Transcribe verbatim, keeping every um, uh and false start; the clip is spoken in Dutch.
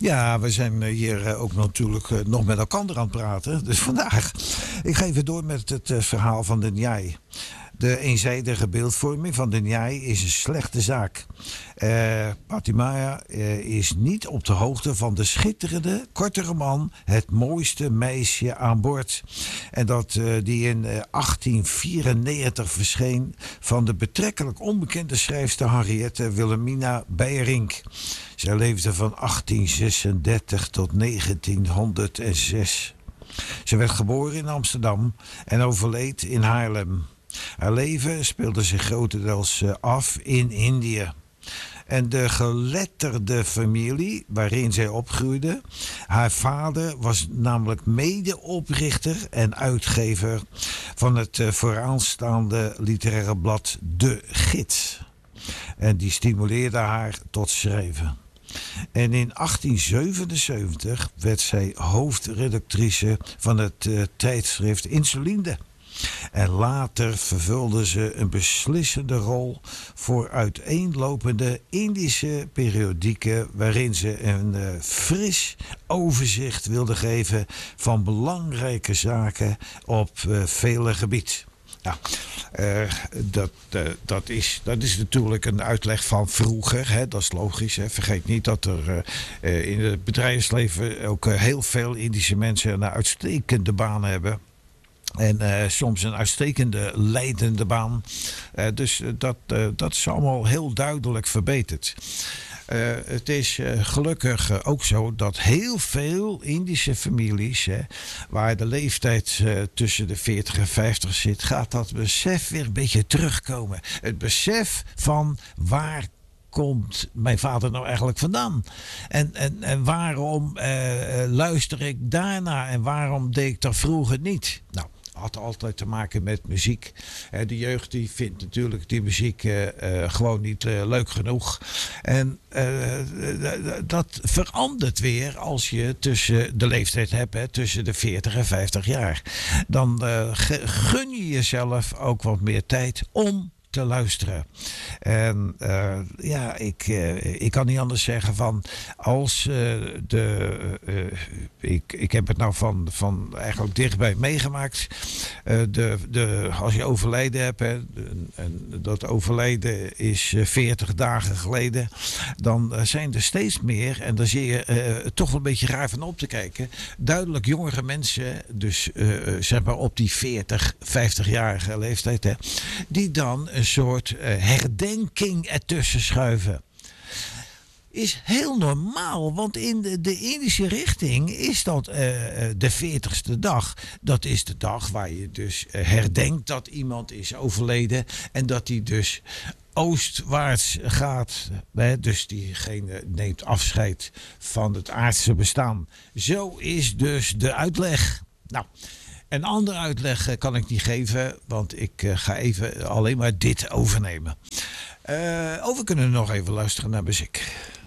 Ja, we zijn hier eh, ook natuurlijk eh, nog met elkaar aan het praten. Dus vandaag, ik ga even door met het eh, verhaal van de Njai. De eenzijdige beeldvorming van de Njai is een slechte zaak. Uh, Patimaya uh, is niet op de hoogte van de schitterende, korte roman Het mooiste meisje aan boord. En dat uh, die in uh, achttien vierennegentig verscheen van de betrekkelijk onbekende schrijfster Henriette Wilhelmina Beijerink. Zij leefde van achttien zesendertig tot negentienhonderdzes. Ze werd geboren in Amsterdam en overleed in Haarlem. Haar leven speelde zich grotendeels af in Indië. En de geletterde familie waarin zij opgroeide. Haar vader was namelijk medeoprichter en uitgever van het vooraanstaande literaire blad De Gids. En die stimuleerde haar tot schrijven. En in achttien zevenenzeventig werd zij hoofdredactrice van het uh, tijdschrift Insulinde. En later vervulde ze een beslissende rol voor uiteenlopende Indische periodieken waarin ze een uh, fris overzicht wilde geven van belangrijke zaken op uh, vele gebieden. Nou, uh, dat, uh, dat, is, dat is natuurlijk een uitleg van vroeger, hè? Dat is logisch. Hè? Vergeet niet dat er uh, uh, in het bedrijfsleven ook uh, heel veel Indische mensen een uitstekende baan hebben. En uh, soms een uitstekende leidende baan. Uh, dus uh, dat, uh, dat is allemaal heel duidelijk verbeterd. Uh, het is uh, gelukkig uh, ook zo dat heel veel Indische families, hè, waar de leeftijd uh, tussen de veertig en vijftig zit, gaat dat besef weer een beetje terugkomen. Het besef van waar komt mijn vader nou eigenlijk vandaan? En, en, en waarom uh, luister ik daarna en waarom deed ik dat vroeger niet? Nou, had altijd te maken met muziek. De jeugd die vindt natuurlijk die muziek uh, uh, gewoon niet uh, leuk genoeg. En uh, dat verandert weer als je tussen de leeftijd hebt, hè, tussen de veertig en vijftig jaar. Dan uh, gun je jezelf ook wat meer tijd om te luisteren. En uh, ja, ik, uh, ik kan niet anders zeggen van als uh, de uh, ik, ik heb het nou van, van eigenlijk dichtbij meegemaakt. Uh, de, de, als je overlijden hebt, hè, en dat overlijden is veertig dagen geleden, dan zijn er steeds meer, en daar zie je uh, toch wel een beetje raar van op te kijken, duidelijk jongere mensen, dus uh, zeg maar op die veertig, vijftig-jarige leeftijd, hè, die dan een soort uh, herdenking ertussen schuiven. Is heel normaal, want in de, de Indische richting is dat uh, de veertigste dag. Dat is de dag waar je dus uh, herdenkt dat iemand is overleden en dat hij dus oostwaarts gaat. Hè? Dus diegene neemt afscheid van het aardse bestaan. Zo is dus de uitleg. Nou, een andere uitleg kan ik niet geven, want ik uh, ga even alleen maar dit overnemen. Uh, oh, we kunnen nog even luisteren naar muziek.